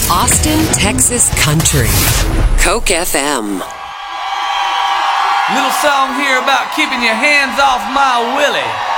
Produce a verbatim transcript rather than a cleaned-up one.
Austin, Texas country. Coke F M. Little song here about keeping your hands off my Willie.